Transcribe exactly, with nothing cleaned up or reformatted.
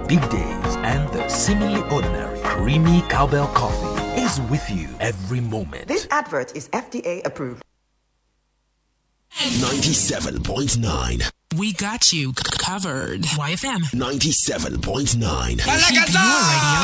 big days, and the seemingly ordinary creamy cowbell coffee is with you every moment. This advert is F D A approved. ninety-seven point nine. We got you covered. Y F M. ninety-seven point nine. Keep your radio